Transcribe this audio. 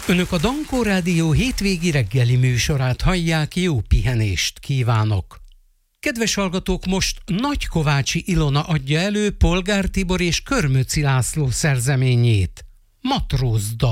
Önök a Dankó Rádió hétvégi reggeli műsorát hallják, jó pihenést kívánok! Kedves hallgatók, most Nagykovácsi Ilona adja elő Polgár Tibor és Körmöci László szerzeményét, Matrózdal.